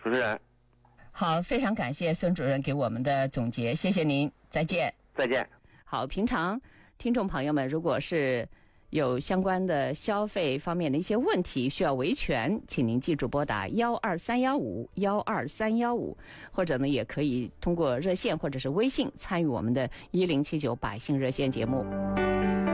主持人。 好，非常感谢孙主任给我们的总结，谢谢您，再见。 再见。 好，平常听众朋友们，如果是有相关的消费方面的一些问题需要维权，请您记住拨打12315，或者呢也可以通过热线或者是微信参与我们的1079百姓热线节目。